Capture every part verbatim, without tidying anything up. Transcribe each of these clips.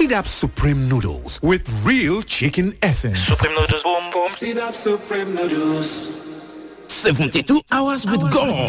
Sidap Supreme Noodles with real chicken essence. Supreme Noodles, boom, boom. Sidap Supreme Noodles. seventy-two hours with God.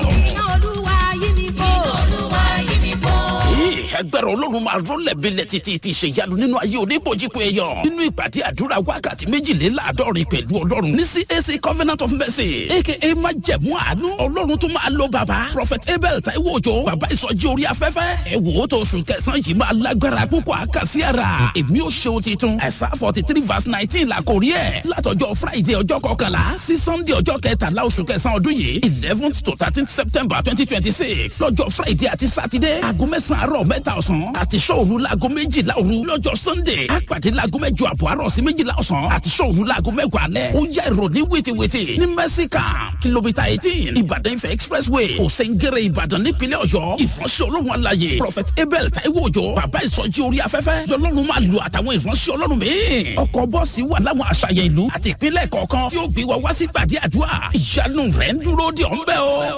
Agbára Ọlọ́run máa rọ́lẹ̀ bílẹ̀ títí ti ṣe ìyanu nínú ayé oníbòjìpọ̀ èèyàn nínú ìpàdé àdúrà wákàtí méjìléláàádọ́rin pẹ̀lú Ọlọ́run ní C A C Covenant of Mercy aka májẹ̀mú àánú Ọlọ́run tó máa lo bàbá Prophet Abel Taiwo Òjó bàbá ìsọjí orí afẹ́fẹ́ ẹ wò ó tó oṣù kẹsàn-án yìí máa lágbára púpọ̀ àkàsí ara èmi ò ṣeun titun ẹ̀sà forty three verse nineteen la kò rí ẹ̀ látọjọ́ Friday ọjọ́ kọkànlá sí Sunday ọjọ́ kẹtàlá oṣù kẹsàn-án ọdún yìí eleventh to thirteenth September twenty twenty six lọ́jọ́ Friday àti Saturday aago mẹ́sàn-án àárọ̀ mẹ́ta ọ̀sán àti sọ́ọ̀rù laago méjìlá òru lọ́jọ́ Sunday àpàdé laago mẹ́jọ àbọ̀ àárọ̀ sí méjìlá ọ̀sán àti sọ́ọ̀rù laago mẹ́wàá alẹ́ ó yá ìròní wìtìwìtì ní mẹ́síkà kìlómítà eighteen Ìbàdàn Ifẹ̀ expressway òsèǹgẹ̀rẹ̀ Ìbàdàn nípínlẹ̀ Ọ̀yọ́ ìfọ̀nsẹ̀ Ọlọ́run aláyè Prophet Abel Taiwo Òjó bàbá ìsọjí orí afẹ́fẹ́ yọlọ́run máa lu àtàwọn ìfọ̀nsẹ̀ Ọlọ́run míì ọkọ̀ bọ́ọ̀sì wà láwọn àṣàyàn ìlú àti ìpínlẹ̀ kọ̀ọ̀kan tí ó gbé wa wá sí ìpàdé àdúrà ìyanu rẹ̀ ń dúró dè ọ́ ń bẹ̀ o.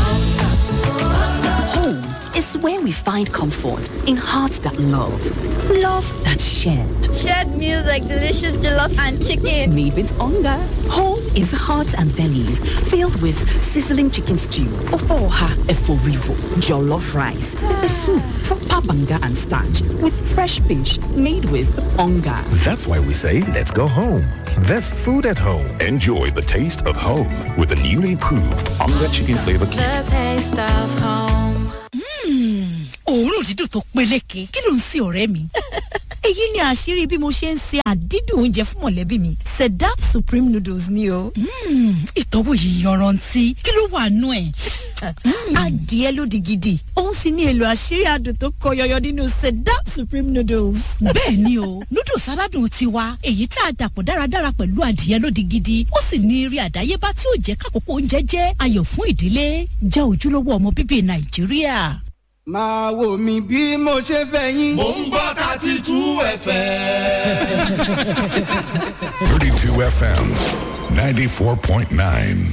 Home is where we find comfort in hearts that love, love that's shared. Shared meals like delicious jollof and chicken. Made with hunger. Home is hearts and bellies filled with sizzling chicken stew, ofoha eforivo, jollof rice, pepper soup, proper banga and starch with fresh fish made with hunger. That's why we say let's go home. There's food at home. Enjoy the taste of home with the newly improved Onga Chicken Flavor Cube. The taste of home. Òórùn dídùn tó peléke kí ló ń ṣe ọ̀rẹ́ mi. Èyí ni àṣírí bí mo ṣe ń ṣe àdídùn oúnjẹ fún mọ̀lẹ́bí mi. Sedap Supreme Noodles ni o. Ìtọ́wò yìí yanrantí kí ló wà nú ẹ̀. Adìẹ ló di gidi òun sì ní èlò àṣírí adùn tó kọ yọyọ nínú Sedap Supreme Noodles. Bẹ́ẹ̀ ni o noodles aládùn tiwa èyí tá a dàpọ̀ dáradára pẹ̀lú adìẹ ló di gidi ó sì ní eré àdáyébá tí ó jẹ́ kákòókò oúnjẹ jẹ́ ayọ̀ fún ìdílé jẹ́ ojúlówó ọmọ bíbí Nàìjíríà. Máa wò mí bí mo ṣe fẹ́ yín. Mo ń gbọ́ thirty-two F M. thirty-two F M, ninety-four point nine.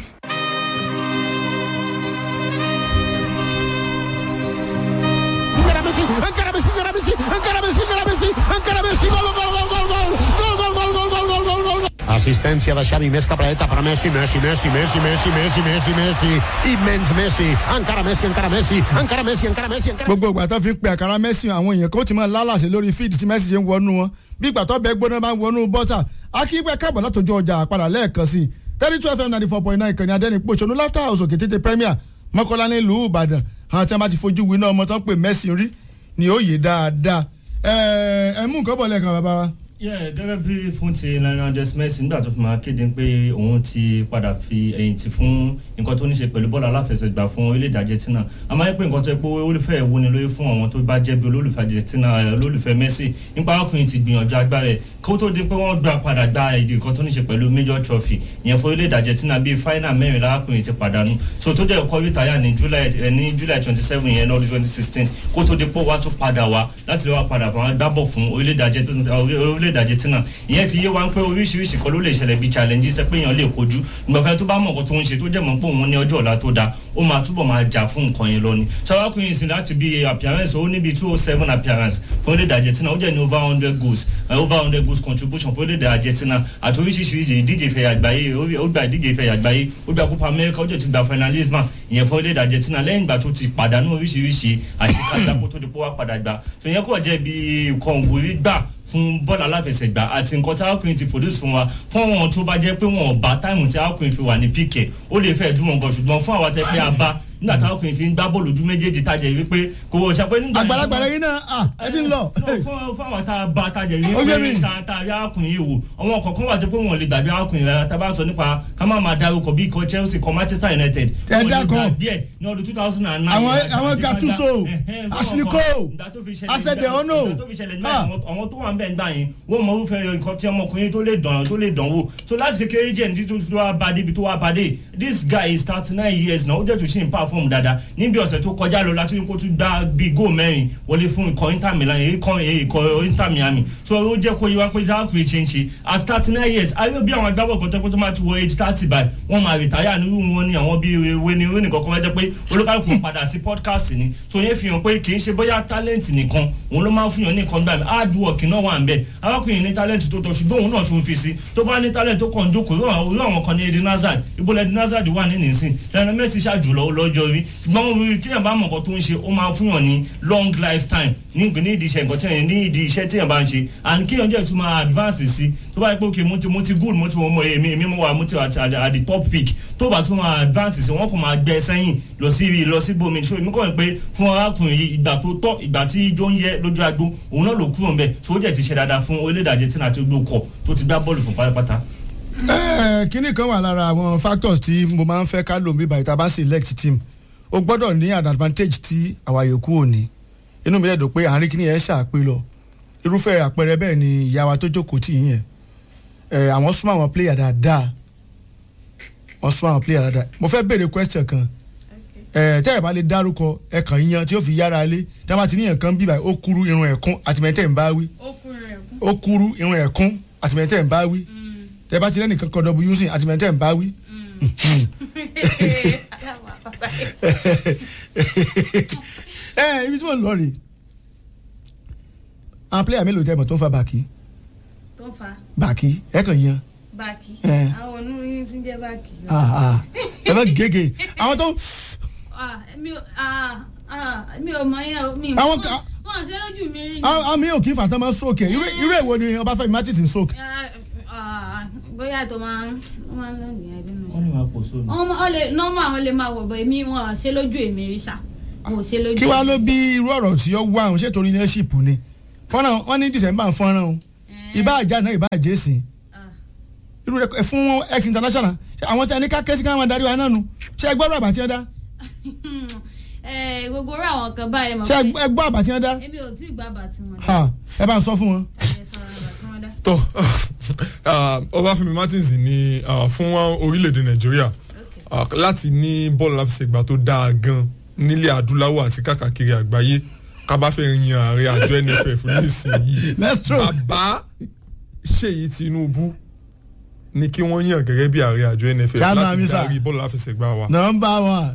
Encara Messi, encara Messi, encara Messi, encara Messi, encara Messi, encara Messi, gol, gol, gol, gol, gol, gol, gol, gol, gol, gol, gol, gol. Assistència de Xavi més capradeta per Messi, Messi, Messi, Messi, Messi, Messi, Messi, Messi, immens Messi, encara Messi, encara Messi, encara Messi, encara Messi, encara. Gbogbo ìgbà tó fi ń pe àkàrà Messi àwọn èèyàn kó ti máa lálàsẹ̀ lórí fíìdì tí Messi ṣe ń wọnú wọn bí ìgbà tó bẹ gbóná bá ń wọnú bọ́tà akígbẹ́ káàbọ̀ látòjú ọjà àpàdà lẹ́ẹ̀kan sí thirty-two F M ninety-four point nine ìkànnì adẹ́nipò ìṣòro Laughter House òkè tètè Premier Mọ́kọ́lá nílùú Ìbàdàn àwọn tí wọ́n bá ti fojú winá ọmọ tó ń pè Messi rí ni ó yé dáadáa ẹ ẹ mú nǹkan bọ̀ lẹ́ẹ̀kan bàbá wa. Yeah, gẹ́gẹ́ bí fún ti Lionel Messi nígbà tó fi máa kéde pé òun ti padà fi ẹ̀yìn tì fún nǹkan tó ní ṣe pẹ̀lú bọ́ọ̀lù aláfẹsẹ̀gbá fún orílẹ̀-èdè Argentina a máa ń pè nǹkan tó yẹ pé olùfẹ́ ìwúni lórí fún àwọn tó bá jẹ́ bí olólùfẹ́ Argentina olólùfẹ́ Messi nípa ọkùnrin ti gbìyànjú agbára ẹ̀ kó tó di pé wọ́n gbà padà gba èdè nǹkan tó ní ṣe pẹ̀lú major trophy ìyẹn fún orílẹ̀-èdè Argentina bíi final mẹ́rin lárakùnrin ti pàdánù so tó dẹ̀ kọ́ rìtáyà ní July ní July twenty seven yẹn lọ́dún twenty sixteen kó tó di pé wọ́n tún padà wá láti lè wá padà fún agbábọ̀ fún orílẹ̀-èdè Argentina ìyẹn fi yé wa pé oríṣiríṣi kan ló lè ṣẹlẹ̀ bí challenges ẹ pé èèyàn lè kojú ìgbàfẹ́ tó bá mọ̀ nǹkan tó ń ṣe tó jẹ́ mọ̀ pé òun ní ọjọ́ ọ̀la tó dáa ó máa túbọ̀ máa jà fún nǹkan yẹn lọ ni sọ́wọ́kùnrin sí láti bí appearance ó níbi two oh seven appearance fún orílẹ̀-èdè Argentina ó jẹ́ ní over hundred goals over hundred goals contribution fún orílẹ̀-èdè Argentina àti oríṣiríṣi ìdíje ìfẹ́ àgbáyé ó gba ìdíje ìfẹ́ àgbáyé ó gba Copa America ó jẹ́ ti gba finalisma ìyẹn fún orílẹ̀-èdè Argentina lẹ́yìn ìgbà tó ti pàdánù oríṣiríṣi àṣekágbá kó tó di pé wá padà gbà tó yẹ kó jẹ́ bí kọ̀ǹgùrí gbà fún bọ́ọ̀lù aláfẹsẹ̀gbá àti nǹkan tí arákùnrin ti produce fún wa fún àwọn tó bá jẹ́ pé wọn ò bá táìmù tí arákùnrin fi wà ní píkẹ̀ ó lè fẹ́ dùn wọn gan ṣùgbọ́n fún àwọn tẹ́ pé a bá nígbà táwọn ọkùnrin fi ń gbá bọ́ọ̀lù ojú méjèèjì tajẹ̀ wípé kò wọ́n ṣàpẹ́ nígbà àgbàlagbà yìí náà ẹ ti ń lọ. fún àwọn tá a bá tajẹ̀ wípé tá a rí arákùnrin yìí wò àwọn kọ̀ọ̀kan wà tó pé wọn lè gbàgbé arákùnrin rẹ̀ tá a bá sọ nípa ká má máa dárúkọ bí ikọ̀ Chelsea kọ Manchester United. ẹ dákọ ní ọdún two thousand and nine. àwọn àwọn Gattuso Ashley Cole Asede Ono. àwọn tó wà ń bẹ̀ ń gbà yín wọ́n mọ irúfẹ́ nǹkan tí ọmọkùnrin tó lè dàn tó lè dàn wò so láti kékeré jẹ́ ní títún tó wá bá débi tó wá bá dé this guy is thirty nine years now ó jẹ́ tó ṣe ń pa perform dáadáa níbi ọ̀sẹ̀ tó kọjá lọ láti kó tún gbá bíi góò mẹ́rin wọlé fún ikọ̀ Inter Milan ikọ̀ ikọ̀ Inter Miami so ó jẹ́ kó yí wá pé Joao Vicente at thirty nine years ayé bí àwọn agbábọ̀ kan tẹ́kọ̀ tó máa ti wọ age thirty by wọ́n máa retire nírú wọn ní àwọn bíi ewé ní ewé nìkan kan wá jẹ́ pé olúkálùkù padà sí podcast ni so yẹn fi hàn pé kì í ṣe bóyá talent nìkan òun ló máa ń fún yàn ní nǹkan gbà hard work náà wà ń bẹ̀ arákùnrin ní talent tó tọ́ ṣùgbọ́n òun náà tún fi sí tó bá ní talent tó kàn jókòó yóò àwọn kan ní Eden Hazard ìbólẹ̀ Eden Hazard wà ní nìsín Lionel Messi ṣàjùlọ lọ́jọ́ rí ṣùgbọ́n tíyàn bá mọ̀ nǹkan tó ń ṣe ó máa fún yàn ní long lifetime ní ní ìdí iṣẹ́ nǹkan tíyàn ní ìdí iṣẹ́ tíyàn bá ń ṣe and kéèyàn jẹ́ tún máa advance sí tó bá yẹ pé okay mo ti mo ti good mo ti mo èmi èmi mo wà mo ti at at the top pick tó bá tún máa advance sí wọ́n kò máa gbẹ sẹ́yìn lọ sí lọ sí bomi so èmi kọ́ ẹ̀ pé fún arákùnrin yìí ìgbà tó tọ́ ìgbà tí ijó ń yẹ lójú agbo òun náà ló kúrò ń bẹ̀ so ó jẹ́ ti ṣe dáadáa fún orílẹ̀-èdè Argentina àti olóko tó ti gbá bọ́ọ̀lù fún pátápátá. kíní kan wà lára àwọn factors tí mo máa ń fẹ́ ká lò mí báyìí tá a bá select team o gbọ́dọ̀ ní an advantage tí àwa yòókù ò ní inú mi lè dùn pé àárín kíní yẹn ṣàpè lọ irúfẹ́ àpẹẹrẹ bẹ́ẹ̀ ni ìyá wa tó jókòó tì yẹn àwọn súnmọ́ àwọn player dáadáa wọ́n súnmọ́ àwọn player dáadáa mo fẹ́ béèrè question kan tẹ́ ẹ̀ bá lè dárúkọ ẹ̀kan yíyan tí ó fi yára lé tí a bá ti ní ẹ̀kan bíbá ó kúrú irun ẹ̀kún àtìmẹ́tẹ̀ ń bá wí ó kúrú irun ẹ̀kún àtìmẹ́tẹ̀ ń bá wí tẹ́ ẹ bá ti lẹ́nìkan kan w sin àtìmẹ́tẹ̀ ń bá wí. ẹ ibi tí mo ń lọ rè àwọn player mélòó tẹ́ ẹ mọ̀ tó ń fa bàkí tó ń fa bàkí ẹ̀ kàn yan báàkì àwọn onúrin tún jẹ́ báàkì. ẹ bá gègé àwọn tó. mi ò mọ yẹn mi àwọn wọn wọn ṣe lójú mi rí. àwọn mi ò kí fàtà máa ń stroke ẹ irú èwo ni Ọbáfẹ́mi Martins ń stroke. bóyá tó máa ń máa ń lọ nìyẹn bí mo ṣe. wọ́n ní máa pò sóòlù. wọ́n lè nọ́mọ̀ àwọn lè máa wọ̀ bọ̀ èmi wọn ṣe lójú èmi rí ṣá wọn ò ṣe lójú. kí wàá ló bí irú ọ̀rọ̀ tí ó wá àwọn ṣètò leadership ni fọ́nrán wọn ní December ń fọ́nrán o ìbá àjà náà ìbá àjẹsìn irú rẹ fún ex international àwọn tí a ní ká kẹ́sí ká máa darí wa náà nu ṣé ẹ gbọ́dọ̀ àbàtí ẹ dá. gbogbo orí àwọn kan báyìí mọ̀ pé ṣé ẹ gbọ́ àbàtí ẹ dá. èmi ò tí ì gbọ́ àbàtí wọn dá. ẹ bá ń sọ fún wọn. tó Ọbáfẹ́mi Martins ní fún orílẹ̀-èdè Nàìjíríà láti ní bọ́ọ̀lù aláfẹsẹ̀gbá tó dáa gan nílẹ̀ adúláwọ̀ àti káàkiri àgbáyé ká bá fẹ́ yan ààrẹ àjọ N F F nísìnyí bàbá Ṣèyí Tinubu ní kí wọ́n yàn gẹ́gẹ́ bí ààrẹ àjọ N F F láti darí bọ́ọ̀lù àfẹsẹ̀gbá wa. nọ́mbà one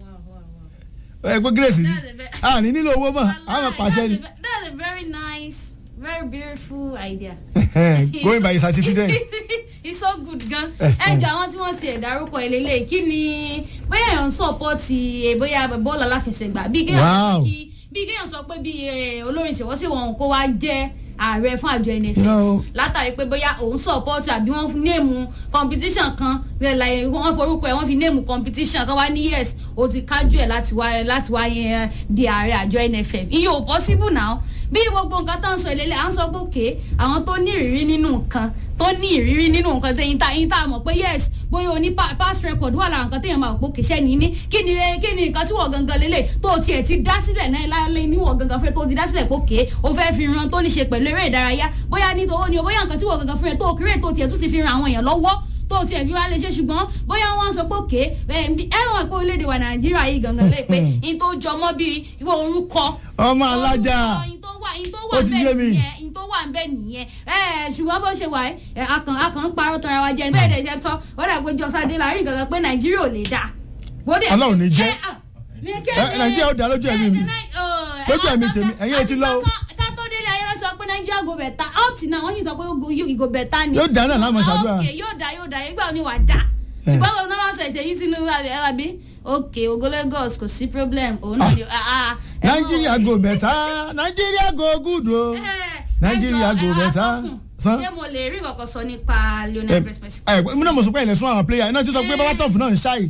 ẹ gbé grace ni a ní nílò owó mọ́ àwọn pàṣẹ ni. that's a very nice very beautiful idea. going by his antecedent. it's so good gan. ẹ jọ àwọn tí wọ́n ti ẹ̀ dárúkọ ẹ̀ lélẹ̀ kí ni bóyá èèyàn ń sọ́pọ́ọ̀tì bóyá bọ́ọ̀lù aláfẹsẹ̀gbá bí kéèyàn sọ pé bí olórin ṣèwọ́sí wọn kó wá jẹ́ ààrẹ fún àjọ N F F látàrí pé bóyá òun support àbí wọ́n néèmù competition kan wọ́n forúkọ ẹ̀ wọ́n fi néèmù competition kan wá ní yes o ti kájú ẹ̀ láti wá láti wá yẹn di ààrẹ àjọ N F F iye ò possible now bí gbogbo nǹkan tó ń sọ ìlélẹ̀ à ń sọ pé òkè àwọn tó ní ìrírí nínú nǹkan tó ní ìrírí nínú nǹkan tẹ̀yìn tá yín tá a mọ̀ pé yes bóyá o ní past record wà lára nǹkan tẹ̀yìn máa pò kìṣẹ́ ní ní kí ni kí ni nǹkan tí wọ́n gangan lélẹ̀ tó tiẹ̀ ti dá sílẹ̀ náà láyé níwọ̀n gangan fún ẹ tó ti dá sílẹ̀ pòkè o fẹ́ fi ran tó ní ṣe pẹ̀lú eré ìdárayá bóyá ní tòwó ni o bóyá nǹkan tí wọ́n gangan fún ẹ tó kéré tó tiẹ̀ tún ti fi ran àwọn èèyàn lọ́wọ́ tó tiẹ̀ fi wá lè ṣe ṣùgbọ́n bóyá wọ́n sọ pé òkè ẹ̀wọ̀n pé orílẹ̀-èdè wa Nàìjíríà yìí gangan lè pé in tó jọmọ́ bíi orúkọ ọmọ alájà ó ti yé mi in tó wà nbẹ nìyẹn ṣùgbọ́n bó ṣe wà ẹ́ akàn akàn ń parọ́ tọ́ra wa jẹ́ bẹ́ẹ̀ dẹ̀ ṣe sọ ó dà pé jọ́sádé la rí gangan pé Nàìjíríà ò lè dà. Ọlọ́run ní jẹ́ Nàìjíríà ó dà lójú ẹ̀mí mi lójú ẹ̀mí tèmi ẹ̀yin ẹ ti lọ. ká tó délé ayé wọn sọ pé Nàìjíríà go better out náà wọ́n sì sọ pé go better ni. yóò dá náà láàmú ṣàdúrà. yóò dá yóò dá ìgbà òní wà dá ṣùgbọ́n wọn náà wọ́n sọ ìṣèyí Tinubu àbí ok ogo Lagos kò sí problem òun náà ni. Nàìjíríà go better Nàìjíríà go good o Nàìjíríà go better. ṣé mo lè rí nǹkan sọ nípa Lionel Messi. ẹ ẹ mi náà mo sọ pé ẹ lè sún àwọn player iná tí sọ pé bàbá tọ̀fù náà ń ṣáì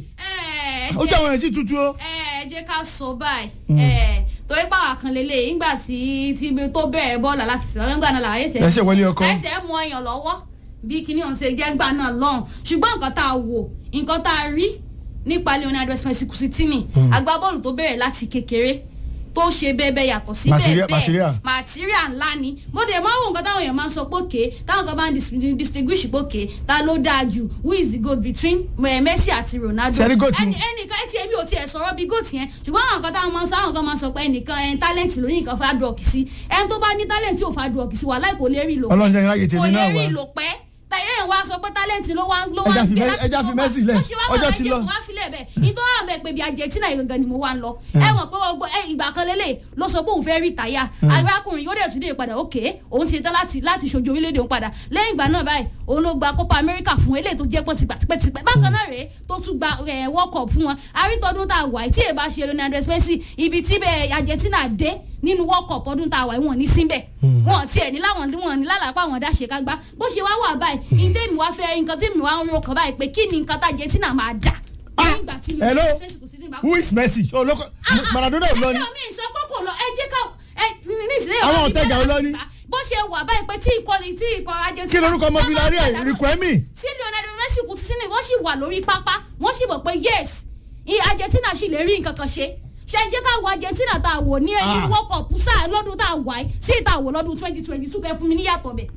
ó jẹ́ àwọn ẹ̀ sí tutù o. ẹ jẹ́ ká sọ báyìí torí pàwọn kan lélẹ̀ nígbà tí tí tó bẹ̀rẹ̀ bọ́ọ̀lù aláfẹsẹ̀ nígbà náà làwọn ẹ̀sẹ̀ ẹ̀sẹ̀ wọlé ọkọ ẹ̀sẹ̀ mú ọyàn lọ́wọ́ bí kinní ọ̀hún ṣe jẹ́ gbà náà lọ́hùn ṣùgbọ́n nǹkan tá a wò nǹkan tá a rí nípa Lionel Messi Kùsìtìnì agbábọ́ọ̀lù tó bẹ̀rẹ̀ láti kékeré tó ṣe bẹ́ẹ̀ yàtọ̀ sí bẹ́ẹ̀ bẹ́ẹ̀ material ńlá ni mo dẹ̀ máa wò nǹkan táwọn èèyàn máa ń sọ pé òkè táwọn kan bá ń distinguish pé òkè ta ló dáa jù who is the goat between Messi àti Ronaldo ẹnìkan ẹ ti èmi ò tiẹ̀ sọ̀rọ̀ bí goat yẹn ṣùgbọ́n àwọn kan táwọn máa ń sọ àwọn kan máa ń sọ pé ẹnìkan ẹ̀ talent lórí nǹkan fa drug sí ẹni tó bá ní talent yóò fa drug sí wà láì kò lè rí lò pẹ́ kò lè rí lò pẹ́ tẹ̀yẹ́ wa sọ pé talent ló wá ló wá ń gbé láti ẹja fi Messi lẹ̀ ọjọ́ ti lọ. wá filẹ̀ bẹ́ẹ̀ nítorí àwọn bẹ́ẹ̀ pé bí Argentina gangan ni mo wá ń lọ. ẹ mọ̀ pé ọgbọ́n ìgbà kan lélẹ̀ ló sọ pé òun fẹ́ rí tàyà arákùnrin yóò dẹ̀ tún dé padà òkè òun ti tán láti láti ṣojú orílẹ̀-èdè òun padà lẹ́yìn ìgbà náà báyìí òun ló gba Copa America fún eléyìí tó jẹ́ pọ́n ti gbà tipẹ́tipẹ́ bákan náà rèé tó tún gba World Cup fún wọn arítọ́dún tá a wà tí èèbá ṣe Lionel Messi ibi tí bẹ́ẹ̀ Argentina dé nínú World Cup ọdún tá a wà wọn ní síbẹ̀ wọn tiẹ̀ ní láwọn wọn ní lálàpá àwọn dáṣe ká gbá bó ṣe wá wà báyìí ìdé mi wá fẹ́ nǹkan tí mi wá ń ro kàn báyìí pé kí ni nǹkan tá Argentina máa dà. hello who is Messi olóko Maradona ò lọ ni. mi sọ pé kò lọ ẹ jẹ́ ká ẹ ní ìsìlẹ̀ àwọn ọ̀tẹ̀gà ò lọ ni. bó ṣe wà báyìí pé tí ìkọlì tí ìkọ Argentina. kí lorúkọ ọmọ Villarreal Riquelme. tí Lionel Messi kù sí ni wọ́n sì wà lórí pápá wọ́n sì mọ̀ pé yes Argentina sì lè rí nǹkan kan ṣe ṣe jẹ́ ká wo Argentina tá a wò ní ẹni World Cup sáà lọ́dún tá a wà yìí sí ìta wò lọ́dún twenty twenty two kẹ́ fún mi níyàtọ̀ bẹ̀.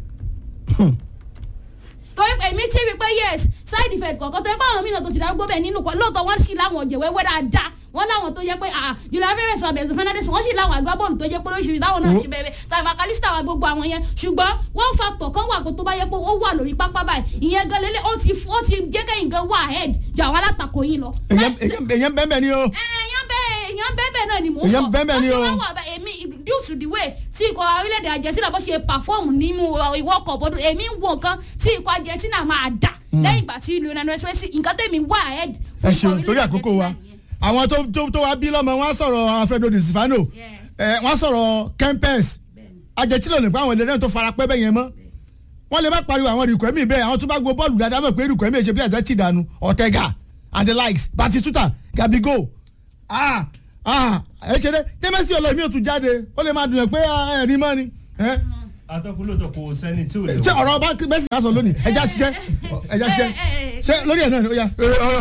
torí èmi ti rí pé yes side effect kọ̀ọ̀kan tó yẹ pé àwọn mìíràn tó ti darúgbó bẹ̀ nínú lóòótọ́ wọ́n sì láwọn ọ̀jẹ̀ wẹ́wẹ́ dáadáa wọ́n láwọn tó yẹ pé ah Julian Alvarez wa Enzo Fernandez wọ́n sì láwọn agbábọ́ọ̀lù tó yẹ pé lóṣìṣì táwọn náà ṣe bẹ̀rẹ̀ tàbí McAllister wa gbogbo àwọn yẹn ṣùgbọ́n one factor kan wà pé tó bá yẹ pé ó wà lórí pápá báyìí ìyẹn gan lélẹ̀ ó ti ó ti jẹ́ kẹ́yìn gan wà ahead ju àwọn alátakò yín lọ. èyàn bẹ́ẹ̀ bẹ́ẹ̀ ni o. èyàn bẹ́ẹ̀ èyàn bẹ́ẹ̀ bẹ́ẹ̀ náà ni mò ń sọ. èyàn bẹ́ẹ̀ bẹ́ẹ̀ ni o. wọ́n wà èmi due to the way tí ikọ̀ orílẹ̀-èdè Argentina bó ṣe perform nínú World Cup ọdún èmi ń wo nǹkan tí ikọ̀ Argentina máa dà lẹ́yìn ìgbà tí Lionel Messi nǹkan tẹ̀mí wà ahead. ẹ ṣeun torí àkókò wa àwọn tó tó tó wá bí lọ́mọ wọn sọ̀rọ̀ Alfredo Di Stefano ẹ wọ́n sọ̀rọ̀ Kempes Argentina nípa àwọn ìlẹ́rìn tó fara pẹ́ bẹ́ẹ̀ yẹn mọ́ wọ́n lè má pariwo àwọn Riquelme bẹ́ẹ̀ àwọn tó bá gbọ́ bọ́ọ̀lù dáadáa mọ̀ pé Riquelme ṣe bí ẹ̀jẹ̀ ti dànù Ortega and the likes Batistuta Gabigo ah ah ẹ ṣe dé tẹ́mẹ́sì ọlọ́ọ̀mí ò tún jáde ó lè máa dùn ẹ̀ pé ẹ̀rí mọ́ ni. atọ́kùlótọ́ kò sẹ́ni tí ò lè wọ. ṣé ọ̀rọ̀ bá Messi lásán lónìí ẹja ṣiṣẹ́ ẹja ṣiṣẹ́ ṣé lórí ẹ̀ náà ni ó yá.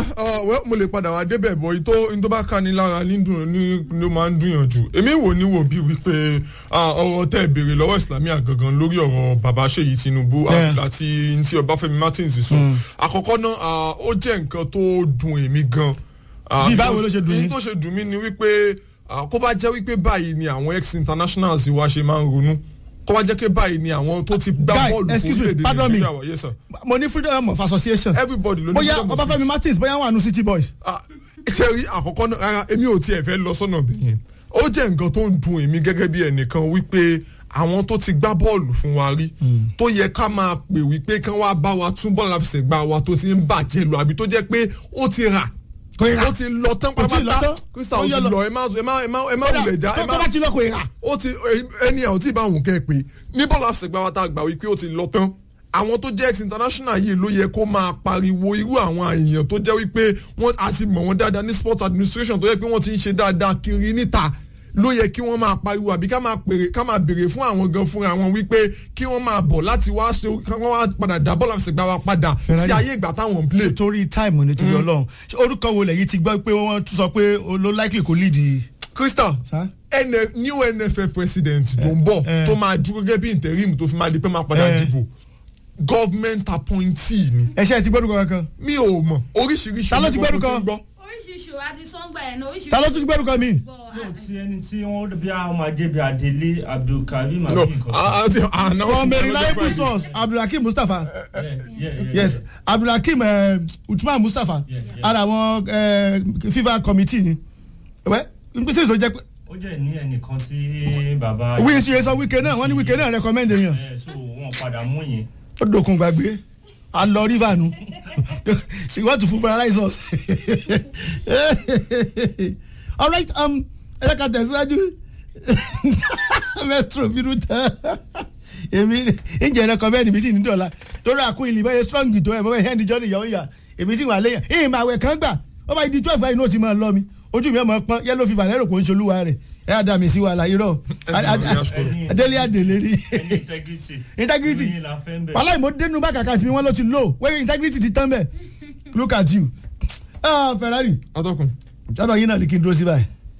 mo lè padà wá débẹ̀ bọ̀ ìtò ìtò bá ká ní lára ní dùn ní ló máa ń dùnyànjú èmi wò ní wò bí wípé ọ̀rọ̀ tẹ́ béèrè lọ́wọ́ Islamia gangan lórí ọ̀rọ̀ bàbá Ṣèyí Tinubu àti ntí Ọbáfẹ́mi Martins sọ àkọ́kọ́ náà ó jẹ́ nǹkan tó dùn èmi gan. bí báwo ló ṣe dùn mí. tó ṣe dùn mí ni wípé kó bá jẹ́ wípé báyìí ni àwọn ex internationals wa ṣe máa ń ronú kó wá jẹ́ pé báyìí ni àwọn tó ti gbá bọ́ọ̀lù fún orílẹ̀-èdè Nàìjíríà wọ̀ yes sir. mo ní freedom of association. everybody ló ní freedom of association. bóyá Ọbáfẹ́mi Martins bóyá wà nù City Boys. ṣe rí àkọ́kọ́ náà rárá èmi ò tiẹ̀ fẹ́ lọ sọ́nà bẹ̀yẹn ó jẹ́ nǹkan tó ń dùn èmi gẹ́gẹ́ bí ẹnìkan wípé àwọn tó ti gbá bọ́ọ̀lù fún wa rí tó yẹ ká máa pè wípé kán wá bá wa tún bọ́ọ̀lù àfẹsẹ̀gbá wa tó ti ń bàjẹ́ lọ àbí tó jẹ́ pé ó ti rà ó ti lọ tán pátápátá Crystal ó ti lọ ẹ má ẹ má ẹ má ẹ má wulẹ̀ já ẹ má tó bá ti lọ kò yẹ rà. ó ti ẹni ẹ̀ ò tí ì bá òun kẹ́ ẹ pé ní bọ́ọ̀lù àfẹsẹ̀gbá wa tá a gbà wípé ó ti lọ tán àwọn tó jẹ́ ex international yìí ló yẹ kó máa pariwo irú àwọn èèyàn tó jẹ́ wípé wọ́n àti mọ̀ wọ́n dáadáa ní sport administration tó yẹ pé wọ́n ti ń ṣe dáadáa kiri níta ló yẹ kí wọ́n máa pariwo àbí ká máa pèrè ká máa béèrè fún àwọn gan fúnra wọn wípé kí wọ́n máa bọ̀ láti wá ṣe kí wọ́n wá padà dá bọ́ọ̀lù àfẹsẹ̀gbá wa padà sí ayé ìgbà táwọn ń play. torí táìmù nítorí Ọlọ́run orúkọ wo lẹ́yìn ti gbọ́ pé wọ́n tún sọ pé ló likely kò lead. Crystal new N F F president tó ń bọ̀ tó máa dúró gẹ́gẹ́ bí interim tó fi máa di pé máa padà dìbò government appointee ni. ẹ ṣe ti gbórúkọ kankan. mi ò mọ̀ oríṣiríṣi ta ló ti gbórúkọ. oríṣiríṣi adisongba ẹ̀ náà oríṣiríṣi. ta ló tún ti gbórúkọ mi. yóò ti ẹni tí wọ́n bí àwọn máa jẹ́ bí Adélé Abdulkarim àbí nǹkan. from a reliable source Abdulhakeem Mustapha. yes Abdulhakeem Uthman Mustapha ara àwọn FIFA committee ni. n pèsè ìṣòro jẹ́ pé. ó jẹ́ ní ẹnìkan tí bàbá. wíì ṣe sọ wíkẹ́ náà wọ́n ní wíkẹ́ náà recommend yẹn. ẹ so wọn padà mú yẹn. ó dòkun gbàgbé a lọ river nu she want to footballize us. all right um ẹ jẹ́ ká tẹ̀síwájú mestro bínú tán èmi ìjẹ́ recommend mi sì ní dọ̀la lórí àkún ìlú bẹ́ẹ̀ strong tó ẹ̀ bọ́ẹ̀ hand johnny yọ̀ ń yà èmi sì wà lẹ́yìn ìmọ̀ àwẹ̀ kan gbà ó bá di twelve báyìí náà ti máa lọ mi ojú mi ọmọ pọn yẹlò fífa lẹ́rù kò ń ṣolúwa rẹ̀ ẹ á dà mí sí wàhálà irọ́ adélé àdèlé ni integrity wàhálà ìmọ̀ dénú bá kàkà tí wọ́n ló ti lò wẹ́rẹ́ integrity ti tán bẹ́ẹ̀ look at you Ferrari atọ́kùn jọ́dọ̀ yín náà ni kí n dúró sí báyìí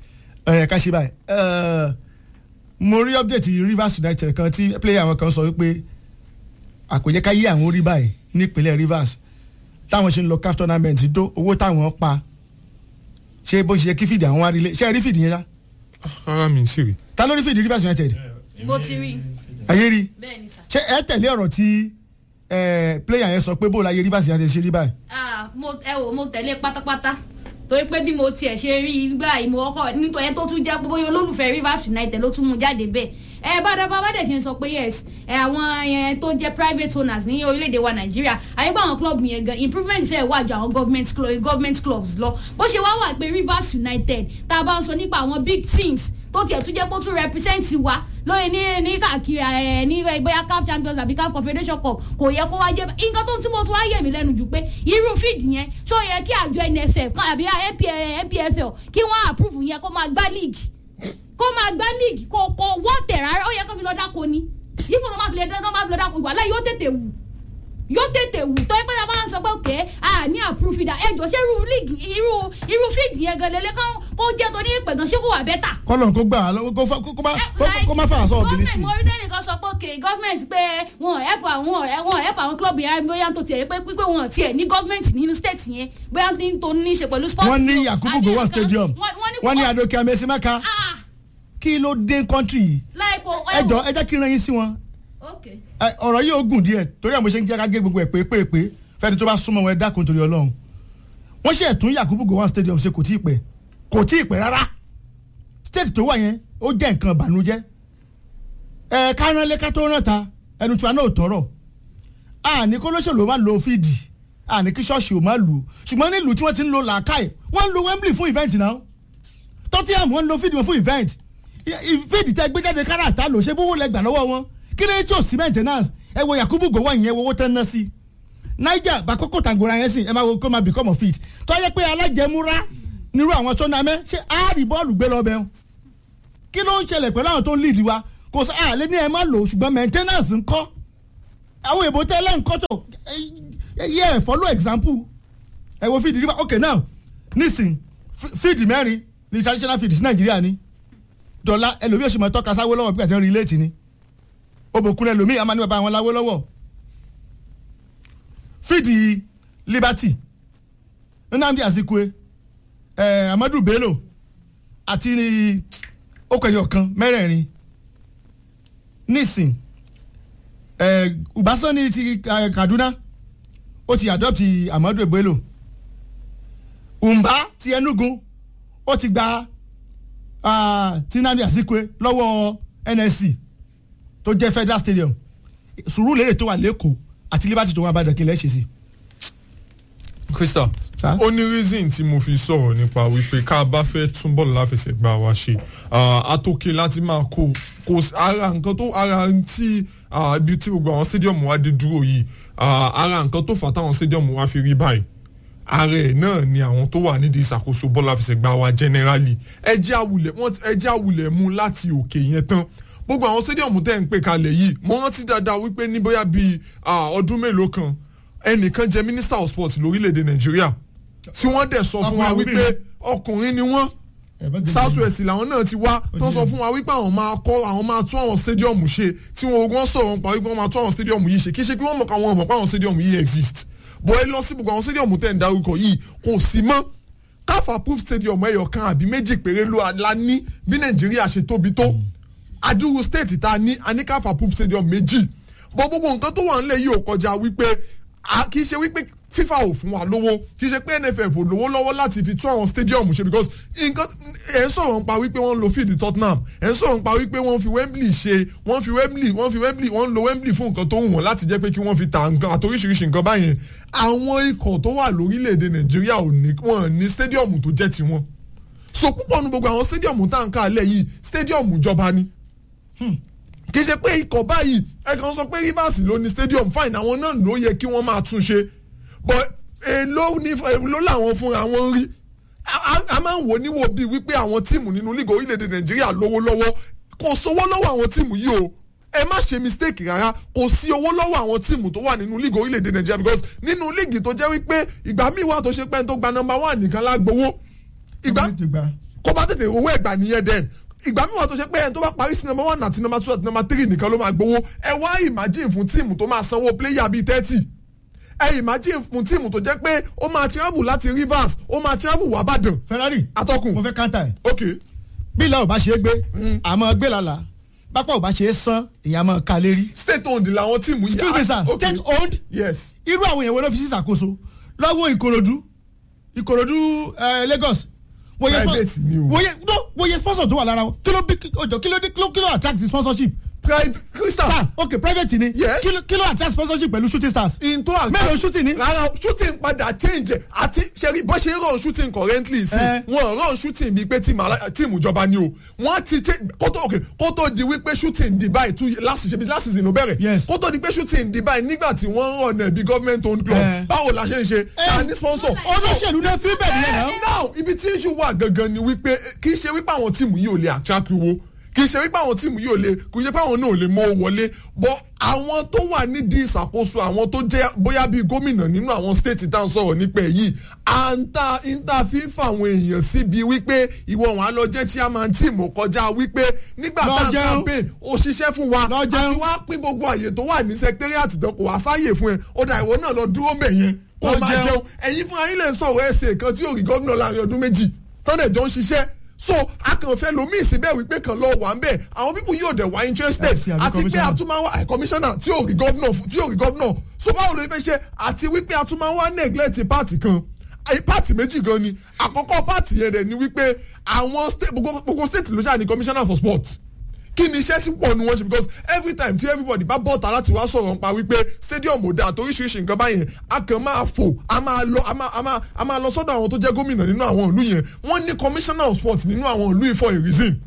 ẹ ká ṣe báyìí mo rí update Rivers United kan tí player àwọn kan sọ wípé àkójẹ́ ká yí àwọn orí báyìí nípínlẹ̀ Rivers táwọn ṣe ń lọ CAF tournament tó owó táwọn pa ṣé bó ṣe yẹ kí fìdí àwọn wá rí lé ṣé ẹ rí fìdí yẹn lá. ara mi sì rí. ta ló rí fìdí Rivers United. mo ti rí. ayé rí. bẹ́ẹ̀ ni sà. ṣé ẹ tẹ̀lé ọ̀rọ̀ tí player yẹn sọ pé bó la yẹ Rivers United ṣe rí báyìí. ah mo ẹ wò mo tẹ̀lé pátápátá torí pé bí mo tiẹ̀ ṣe rí gbà yìí mo ọkọ nítorí ẹ tó tún jẹ́ pé bóyá olólùfẹ́ Rivers United ló tún mú jáde bẹ́ẹ̀ ẹ bàdà bàbá dẹ̀ ṣe ń sọ pé yes ẹ àwọn yẹn tó jẹ́ private owners ní orílẹ̀-èdè wa Nàìjíríà àyíkpá àwọn club yẹn gan improvement fẹ́ wájú àwọn government club government clubs lọ bó ṣe wá wà pé Rivers United tá a bá ń sọ nípa àwọn big teams tó tiẹ̀ tún jẹ́ pé ó tún represent wa lóye ní ní káàkiri ẹ ní bóyá CAF Champions àbí CAF Confederation Cup kò yẹ kó wá jẹ́ nǹkan tó ń tí mo tún wá yẹ̀ mí lẹ́nu jù pé irú fíìdì yẹn ṣó yẹ kí àjọ N F F àbí N P F L kí wọ́n approve yẹn kó máa gbá league kó máa gbá league kò kò wọ́tẹ̀ rárá ó yẹ kó fi lọ dáko ni yìí kò máa fi lè dán máa fi lọ dáko ìwà láì yóò tètè wù yóò tètè wù tó ẹgbẹ́ ta bá ń sọ pé òkè à ní approve ìdá ẹjọ́ ṣé irú league irú irú fíìdì yẹn gan lélẹ́ kó jẹ́ tó ní ìpè gan ṣé kò wà bẹ́tà. kọ́lọ̀ kó gbà kó má fà sọ òbí sí. gọ́ọ̀mẹ̀ntì mọ̀rídẹ́nì kan sọ pé òkè gọ́ọ̀mẹ̀ntì pé wọn help àwọn wọn help àwọn club yẹn bóyá tó tiẹ̀ pé pípé wọn tiẹ̀ ní gọ́ọ̀mẹ̀ntì nínú state yẹn bóyá tó ní í ṣe pẹ̀lú sports. wọ́n ní Yakubu Gowon stadium wọ́n ní Adoke Amesimaka kí ló dé country yìí ẹjọ́ ẹ jẹ́ kí n rán yín sí wọn ọ̀rọ̀ yìí ó gùn díẹ̀ torí àwọn ṣe ń jẹ́ ká gé gbogbo ẹ̀ pépépé fẹ́ni tó bá súnmọ́ wọn ẹ dákun torí Ọlọ́run wọ́n ṣe ẹ̀tún Yakubu Gowon stadium ṣe kò tí ì pẹ́ kò tí ì pẹ́ rárá state tó wà yẹn ó jẹ́ nǹkan ìbànújẹ́ ẹ̀ kárànlé ká tó rán ta ẹnu tí wọn náà tọrọ àní kó lóṣèlú máa lo fídì àní kí ṣọ́ọ̀ṣì ò máa lù ú ṣùgbọ́n nílùú tí wọ́n ti ń lo làákàyè wọ́n ń lo Wembley fún event náà Tottenham wọ́n ń lo fídì wọn fún event fídì tẹ́ gbé jáde káràtà lò ṣe bówó lẹ gbà lọ́wọ́ wọn kí ló tí ò sí maintenance ẹ wo Yakubu Gowon yẹn owó tán ná sí Niger Bakoko Tangora yẹn sìn ẹ máa wo kó máa become of it tó yẹ pé alájẹmúra nírú àwọn sọ́nàmẹ́ ṣé àárí bọ́ọ̀lù gbé lọ bẹ́ẹ̀ kí ló ń ṣẹlẹ̀ pẹ̀lú àwọn tó ń lead wa kò sí àlẹ́ ní ẹ má lò ṣùgbọ́n maintenance ń kọ́ àwọn èbó tẹ́lẹ̀ ń kọ́ tó yẹ follow example ẹ wo feed river okay now nísìn feed mẹ́rin ní traditional feed sí Nàìjíríà ni dọ́là ẹlòmíì oṣù mọ́tọ́ kasáwó lọ́wọ́ bí àti relate ni obòkun ẹlòmíì àmà ní bàbá àwọn láwó lọ́wọ́ feed Liberty Nnamdi Azikiwe eh, Amadu Bello àti okòyò kan mẹ́rẹ̀ẹ̀rin nísìn eh, Ubasani ti uh, Kaduna ó ti adopt Amadu Bello Umba ti Enugu ó ti gba uh, ti Nnamdi Azikiwe lọ́wọ́ N S C tó jẹ́ Federal Stadium Surulere tó wà lẹ́kọ̀ọ́ àti Liberty tó wà Ìbàdàn kí lẹ́ ṣe sí. Krista ó ní reason tí mo fi sọ̀rọ̀ nípa wípé ká bá fẹ́ tún bọ́ọ̀lù láfẹsẹ̀gbá wa ṣe àtòkè láti máa kó kó ara nǹkan tó ara tí ibi tí gbogbo àwọn stadium wa dé dúró yìí ara nǹkan tó fà táwọn stadium wa fi rí báyìí ààrẹ náà ni àwọn tó wà nídìí ìṣàkóso bọ́ọ̀lù láfẹsẹ̀gbá wa generally ẹ jẹ́ àwùlẹ̀ wọ́n ẹ jẹ́ àwùlẹ̀ mú láti òkè yẹn tán gbogbo àwọn stadium tẹ́ ń pè kalẹ̀ yìí mo rántí dáadáa wípé ní bóyá bíi ọdún mélòó kan ẹnìkan jẹ́ minister of sports lórílẹ̀‐èdè Nàìjíríà tí wọ́n dẹ̀ sọ fún wa wípé ọkùnrin ni wọ́n south west làwọn náà ti wá tó sọ fún wa wípé àwọn máa kọ́ àwọn máa tún àwọn stadium ṣe tí wọ́n wọ́n sọ̀rọ̀ nípa wípé wọ́n máa tún àwọn stadium yìí ṣe kí ṣe pé wọ́n mọ̀ káwọn mọ̀ pé àwọn stadium yìí exist bọ́ ẹ lọ sí gbogbo àwọn stadium tẹ̀ ń darúkọ yìí kò sí mọ́ CAF approved stadium ẹyọ kan àbí méjì péré ló la ní bí Nàìjíríà ṣe tóbi tó adúrú state ta ní a ní CAF approved stadium méjì bọ́ gbogbo nǹkan tó wà nílẹ̀ yìí ò kọjá wípé kì í ṣe wípé FIFA ò fún wa lówó kì í ṣe pé N F F ò lówó lọ́wọ́ láti fi tún àwọn stadium ṣe because nǹkan ẹ̀ ń sọ̀rọ̀ nípa wípé wọ́n ń lo field Tottenham ẹ̀ ń sọ̀rọ̀ nípa wípé wọ́n fi Wembley ṣe wọ́n fi Wembley wọ́n fi Wembley wọ́n ń lo Wembley fún nǹkan tó wù wọ́n láti jẹ́ pé kí wọ́n fi ta nǹkan àtoríṣiríṣi nǹkan báyẹn àwọn ikọ̀ tó wà lórílẹ̀‐èdè Nàìjíríà ò ní wọ́n ní stadium tó jẹ́ tiwọn so púpọ̀ nu gbogbo àwọn stadium tá à ń ká alẹ́ yìí stadium ìjọba ni kì í ṣe pé ikọ̀ báyìí ẹ kàn sọ pé Rivers ló ní stadium fine àwọn náà ló yẹ kí wọ́n máa tún ṣe but èló ní èló làwọn fúnra wọn rí a máa ń wò níwò bíi wípé àwọn tíìmù nínú líìgì orílẹ̀-èdè Nàìjíríà lówó lọ́wọ́ kò sówó lọ́wọ́ àwọn tíìmù yìí o ẹ má ṣe mistake rárá kò sí owó lọ́wọ́ àwọn tíìmù tó wà nínú líìgì orílẹ̀-èdè Nàìjíríà because nínú líìgì tó jẹ́ wípé ìgbà míì wà tó ṣe pé tó gba number one nìkan lágbowó ìgbà kó bá tètè owó ẹ̀gbà nìyẹn den ìgbà míì wà tó ṣe pé ẹni tó bá parí sí number one àti number two àti number three nìkan ló máa gbowó ẹ wá imagine fún tíìmù tó máa sanwó player bíi thirty ẹ imagine fún tíìmù tó jẹ́ pé ó máa travel láti Rivers ó máa travel wá Ìbàdàn. Ferrari atọ́kùn mo fẹ́ kántà ẹ̀. ok bí ìlà ò bá ṣe é gbé àmọ́ gbé lálá pápá ò bá ṣe é san ìyá máa ka lérí. state owned làwọn tíìmù yìí. excuse me sir okay. State owned. yes. irú àwọn èèyàn wo ló fi sí ìṣàkóso lọ́wọ́ Ìkòròdú Ìkòròdú private ni o. wòye no wòye sponsor tó wà lára wọn kí ló bí ọjọ́ kí ló dé kí ló attract the sponsorship. private crystal. sir okay private ni. yes. kí ló kí ló attract sponsorship pẹ̀lú shooting stars. into attract mélòó shooting ni. rárá shooting padà change àti ṣẹ́rí bó ṣe run shooting currently sí wọn run shooting bíi pé tíìmù ìjọba ni o wọ́n ti kótó okay kótó di wípé shooting di báyìí two last ṣe bí last season ló bẹ̀rẹ̀. yes. kótó di pé shooting di báyìí nígbà tí wọ́n run bí government owned club báwo la ṣe ń ṣe ta ní sponsor. olóṣèlú náà fi bẹ̀rẹ̀ yẹn náà. now ibi tí issue wà gangan ni wípé kì í ṣe wípé àwọn tíìmù yìí ò lè attract owó kì í ṣe wípé àwọn tíìmù yìí ò lè kì í ṣe pé àwọn náà ò lè mọ wọlé but àwọn tó wà nídìí ìṣàkóso àwọn tó jẹ́ bóyá bíi gómìnà nínú àwọn state tá à ń sọ̀rọ̀ nípa èyí à ń ta ìta fífa àwọn èèyàn síbi wípé ìwọ wọn á lọ jẹ́ chairman tíìmù kọjá wípé nígbà tá à ń campaign ó ṣiṣẹ́ fún wa àti wá pín gbogbo àyè tó wà ní secretariat tán kò wá sáyè fún ẹ ó dà ìwọ náà lọ dúró bẹ̀ yẹn kó máa jẹun ẹ̀yin fún ayé lè sọ̀rọ̀ ẹ̀sẹ̀ kan tí ò rí gómìnà láàrin ọdún méjì tọ́lẹ̀ jọ ń ṣiṣẹ́ so akànfẹ́ lomi ìsìnbẹ̀ wípé kan lọ wà ń bẹ̀ àwọn pípù yóò dẹ̀ wá interested àti pé àtúmáwá commissioner tí ò rí governor tí ò rí governor so báwo ló fẹ́ ṣe àti wípé àtúmáwá neglect party kan party méjì gan ni àkọ́kọ́ party yẹn dẹ̀ ni wípé àwọn gbogbo state ló ṣáà ní commissioner for sports kí ni iṣẹ́ tí pọ̀ nu wọn ṣe because every time tí everybody bá bọ́ta láti wá sọ̀rọ̀ nípa wípé stadium ò dáa toríṣiríṣi nǹkan báyẹn a kàn máa fò a máa lọ a máa a máa a máa lọ sọ́dọ̀ àwọn tó jẹ́ gómìnà nínú àwọn ìlú yẹn wọ́n ní commissioner of sports nínú àwọn ìlú yìí for a reason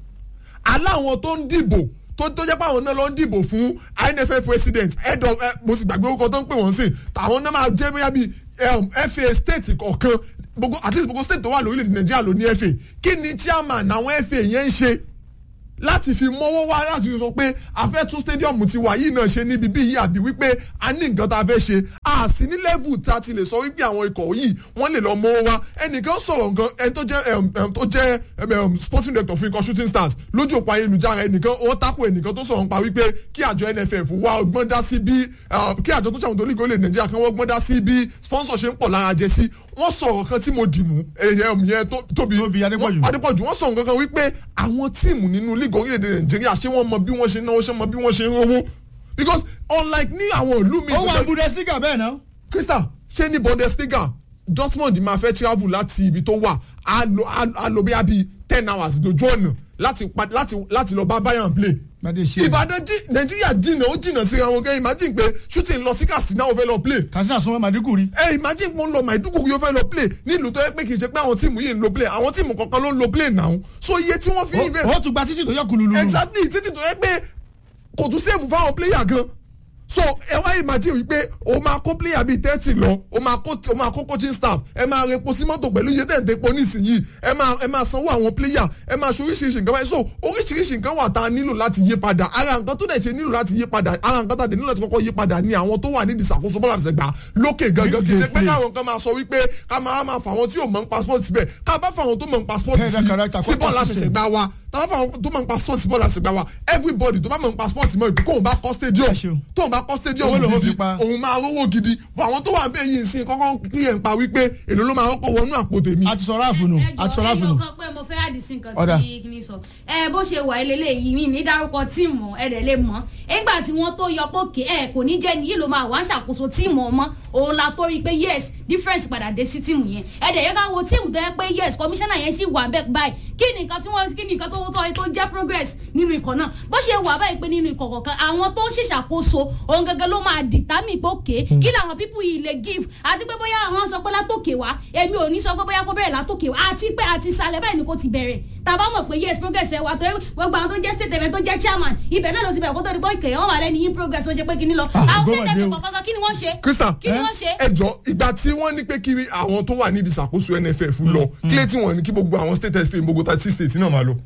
aláwọn tó ń dìbò tó tó jẹ́ pé àwọn náà lọ ń dìbò fún I N F F president head of mo sì gbàgbé orúkọ tó ń pè wọ́n sí tàwọn náà máa jẹ́ bóyá bíi F A state kọ̀ọ̀kan gbogbo at least gbogbo state tó wà lórílẹ̀‐èdè Nàìjíríà ló ní F A kí ni chairman àwọn F A yẹn ń ṣe láti fi mọ́wọ́ wá láti sọ pé a fẹ́ tún stadium ti wà yìí náà ṣe níbi bí yìí àbí wípé a ní nǹkan tá a fẹ́ ṣe a sì ní level tá a ti lè sọ wípé àwọn ikọ̀ yìí wọ́n lè lọ mọ́wọ́ wá ẹnìkan sọ̀rọ̀ nǹkan ẹni tó jẹ́ tó jẹ́ sporting director fún ikọ̀ shooting stars lójú òpó ayélujára ẹnìkan wọ́n tako ẹnìkan tó sọ̀rọ̀ nípa wípé kí àjọ N F F wá ọgbọ́n dá sí bí kí àjọ tó ṣàmùtò lígò lè Nàìjíríà kan wọ́n gbọ́n dá sí bí sponsor ṣe ń pọ̀ lára jẹ sí wọ́n sọ̀rọ̀ kan tí mo dì mú ẹ̀yẹ tóbi Adépọ̀jù wọ́n sọ̀rọ̀ kankan wípé àwọn tíìmù nínú lígò orílẹ̀-èdè Nàìjíríà ṣé wọ́n mọ bí wọ́n ṣe náwó ṣé mọ bí wọ́n ṣe ń rówó because unlike ní àwọn ìlú mi. ó wà Bundesliga bẹ́ẹ̀ náà. Crystal ṣé ní Bundesliga Dortmund máa fẹ́ travel láti ibi tó wà á lọ á lọ bí i ten hours lójú ọ̀nà láti láti láti lọ bá Bayern play. Ìbàdàn Nàìjíríà jìnnà ó jìnnà sí àwọn kẹ́ imagine pé shooting lọ sí Katsina ó fẹ́ lọ play. Katsina sọ Maiduguri. ẹ imagine pé ó ń lọ Maiduguri ó fẹ́ lọ play nílùú tó yẹ pé kì í ṣe pé àwọn tíìmù yìí ń lo play àwọn tíìmù kankan ló ń lo play náà so iye tí wọ́n fi invest. ó tún gba títì tó yẹ kululu. exactly títì tó yẹ pé kò tún save fáwọn player gan so ẹ wá imagine wípé o máa kó player bíi thirty lọ o máa kó o máa kó coaching staff ẹ máa repo sí mọ́tò pẹ̀lú iye tẹ̀ ń tepo nísìnyìí ẹ máa ẹ máa sanwó àwọn player ẹ máa ṣe oríṣiríṣi nǹkan báyìí so oríṣiríṣi nǹkan wà tá a nílò láti yí padà ara nǹkan tó dẹ̀ ṣe nílò láti yí padà ara nǹkan tá a dẹ̀ nílò láti kọ́kọ́ yí padà ni àwọn tó wà nídìí ìṣàkóso bọ́lá àfẹsẹ̀gbà lókè gangan kì í ṣe pé káwọn kan máa sọ wípé ká máa máa fà wọn tí ò mọ̀ ń passport síbẹ̀ ká bá fà wọn tó mọ̀ ń passport sí bọ́ọ̀lù àfẹsẹ̀gbà wa tá bá fà wọn tó mọ̀ ń passport sí bọ́ọ̀lù àfẹsẹ̀gbà wa everybody tó bá mọ̀ ń passport mọ̀ ìpín kóun bá kọ́ stadium tóun bá kọ́ stadium gidi òun máa rówó gidi bọ̀ àwọn tó wà ń bẹ̀ yìí sí kọ́kọ́ kí ẹ̀ ń pa wípé èlò ló máa kọ́kọ́ wọnú àpò tèmi. a ti sọ ráàfù nù a ti sọ ráàfù nù. ẹjọ kan pé mo fẹ́ àdìsí nǹkan tí kìíní sọ ẹ bó ṣe wà ilé yìí mi ní dárúkọ tíìmù ẹ dẹ̀ lè mọ̀ nígbà tí wọ́n tó yọ pókè ẹ kò ní jẹ́ nìyí ló máa wá ṣàkóso tíìmù ọmọ òun la tó rí i pé yes difference padà dé sí tíìmù yẹn ẹ dẹ̀ yẹ ká wo tíìmù tó yẹ pé yes commissioner yẹn sì wà bẹ́ẹ̀ báyìí kí ni nǹkan tí wọ́n kí ni nǹkan tó tọ́ tó jẹ́ progress nínú ikọ̀ náà bó ṣe wà báyìí pé nínú ikọ̀ kọ̀ọ̀kan àwọn tó ń ṣèṣàkóso òun gẹ́gẹ́ ló máa determine pé òkè kí làwọn people yìí lè give àti pé bóyá àwọn sọ pé látòkè wá èmi ò ní sọ pé bóyá kó bẹ̀rẹ̀ látòkè wá àti pé àti ìsàlẹ̀ báyìí ni kò ti bẹ̀rẹ̀ tàbá mọ̀ pé yes progress fẹ́ wà tó gbogbo àwọn tó jẹ́ state event tó jẹ́ chairman ibẹ̀ náà ló ti bẹ̀rẹ̀ kó tó di pé ìkẹyẹ wọn wà lẹ́ni yín progress ó ṣe pé kíní lọ àwọn state event kọ̀ọ̀kan kí ni wọ́n ṣe kí ni wọ́n ṣe. ẹ jọ ìgbà tí wọ́n ní pé kí àwọn tó wà níbi ìṣàkóso N F F lọ kílé tí wọ́n ní kí gbogbo àwọn state F A gbogbo thirty six state náà máa lọ.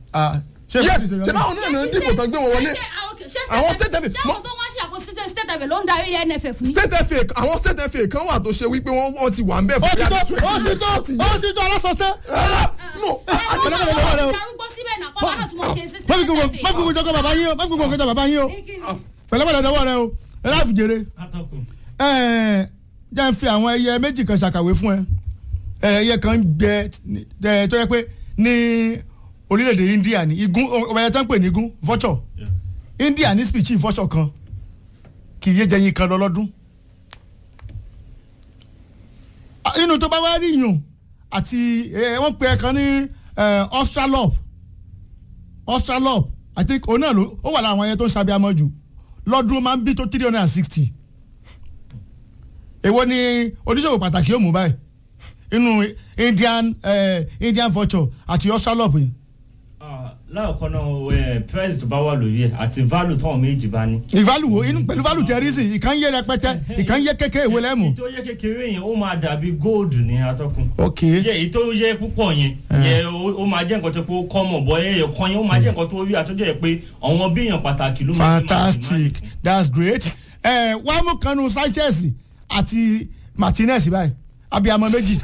yes ṣe báwọn náà ló ń dìbò tán gbé wọn wọlé àwọn state F A. ṣé àwọn tó wá ṣe àkóso state F A ló ń darí N F F ní. state F A àwọn state F A kan wà tó ṣe wípé wọ́n ti wà ń bẹ̀ fún yàrá twenty. ó ti tó ó ti tó ọlọ́sọ̀tẹ́. nù. darúgbó síbẹ̀ náà kọ́ náà tún mọ̀ ṣe ṣe má gbogbo jọkọ bàbá yín o má gbogbo jọkọ bàbá yín o pẹ̀lẹ́pẹ̀lẹ́ dọwọ́ rẹ o ẹ láfi jèrè. ẹ jẹ́ n fi àwọn ẹyẹ méjì kan ṣàkàwé fún ẹ ẹyẹ kan jẹ tó yẹ pé ní orílẹ̀-èdè India ní igun ọ̀bẹ̀yẹ tó ń pè ní igun vulture India ní speech vulture kan kì í yé jẹyin kan lọ lọ́dún inú tó bá wá rí yùn àti wọ́n pe ẹ̀kan ní australop australop I think òun náà ló ó wà láwọn ẹyẹ tó ń sábẹ́ amọ́jù lọ́dún máa ń bí tó three hundred and sixty èwo ni oníṣòwò pàtàkì yóò mú báyìí inú Indian uh, Indian vulture àti australop yìí. láàkọ́ náà price tó bá wà lórí ẹ̀ àti value táwọn méjì bá ní. ìvalue wo inú pẹ̀lú value tẹ̀rísì ìkan yé rẹpẹtẹ ìkan yé kékeré ìwé lẹ́mù. ètò yẹ kékeré yẹn ó máa dàbí gold ní atọ́kùn. ok yẹ ètò yẹ púpọ̀ yẹn yẹ ó máa jẹ́ nǹkan tó pé ó kọ́ mọ̀ bọ́ ẹ̀yẹ kan yẹn ó máa jẹ́ nǹkan tó rí àtọ́jọ́ yẹ pé àwọn bíyàn pàtàkì ló máa. fantastic that's great. ẹ wàá mú kanu Sanchez àti Martinez báyìí abiyamọ méjì.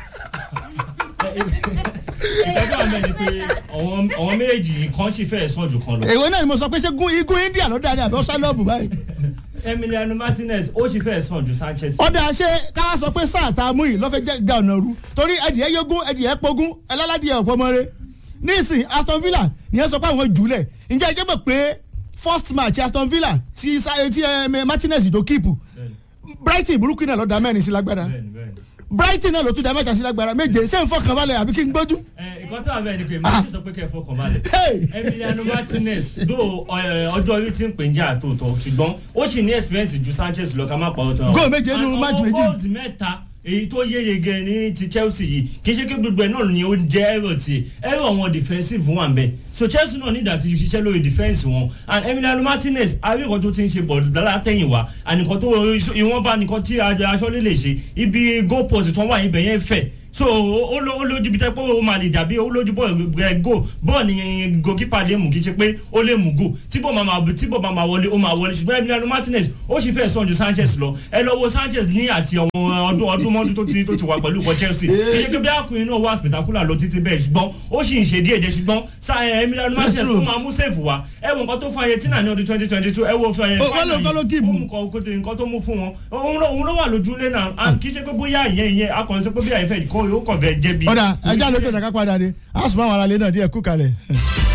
ìtọ́jú àmì ẹni pé àwọn méjì kan sì fẹ́ẹ̀ sàn jù kan lọ. èwe náà ni mo sọ pé ṣé igun India ló dáa ní àbí ọ̀sálọ́ọ̀bù báyìí. Emiliano Martinez ó sì fẹ́ẹ̀ sàn ju Sanchez. ọ̀dà ṣe kára sọ pé sáà tá a mú yìí lọ́fẹ̀ẹ́ jẹ́ ga ọ̀nà ru torí ẹ̀dìyẹ yógún ẹ̀dìyẹ pogún ẹlẹ́ládìyẹ ọ̀pọ̀ mọ́re nísìn Aston Villa nìyẹn sọ pé àwọn jùlẹ̀ ǹjẹ́ ẹ jẹ́ mọ̀ pé first match Aston Villa ti ti Martinez tó kíìpù Brighton burúkú náà ló dá mẹ́rin sí lágbára Brighton náà ló tún dá mẹ́ta sí lágbára méje ṣé n fọkàn balẹ̀ àbí kí n gbójú. ẹ ìkan tó wà bẹ́ẹ̀ ni pé mo ti sọ pé kẹ́ ẹ fọkàn balẹ̀. Emiliano Martinez ló ọjọ́ orí tí ń pè ń jà àtòtọ̀ ṣùgbọ́n ó sì ní experience ju Sanchez lọ ká má pa ọ̀tọ̀. góò méje nínú match méjì. àwọn goals mẹ́ta èyí tó yéyege ní ti Chelsea yìí kì í ṣe kí gbogbo ẹ̀ náà ni ó jẹ́ ẹ̀rọ tí ẹ̀rọ wọn defensive wà ń bẹ̀ so Chelsea náà ní ìdàtí ṣiṣẹ́ lórí defence wọn and Emiliano Martinez àríkàn tó ti ń ṣe bọ̀dù dára tẹ̀yìn wá ànìkan tó ìwọ̀nba nìkan tí aṣọ́lé lè ṣe ibi goal post tó wà ibẹ̀ yẹn fẹ̀ so ó lójú bíi tẹ́pọ̀ ó máa lè dàbí ó lójú bọ́ọ̀ go bọ́ọ̀ ni goalkeeper lè mú kí n ṣe pé ó lè mú go tí bọ́ọ̀ máa tí bọ́ọ̀ máa wọlé ó máa wọlé ṣùgbọ́n Emiliano Martinez ó sì fẹ́ sàn ju Sanchez lọ ẹ lọ wo Sanchez ní àti ọmọ ọdún ọdún mọ́dún tó ti tó ti wà pẹ̀lú ikọ̀ Chelsea èyí kí bí akùnrin náà wà spectacular lọ títí bẹ́ẹ̀ ṣùgbọ́n ó sì ń ṣe díẹ̀ díẹ̀ ṣùgbọ́n Emiliano Martinez ó máa mú sèfù wa ẹ wo nǹkan tó fún Argentina ní ọdún twenty twenty two ẹ wo fún ẹ nǹkan tó mú fún wọn òun ló wà lójú lé náà kì í ṣe pé bóyá ìyẹn ìyẹn akọ̀rin sọ pé bí àìfẹ́ ìkọ́ yóò kọ̀ bẹ́ẹ̀ jẹ́ bí. ọ̀dà ẹja lójú ọ̀dà ká padà dé a sùn máa wà lálẹ́ náà díẹ̀ kú kalẹ̀.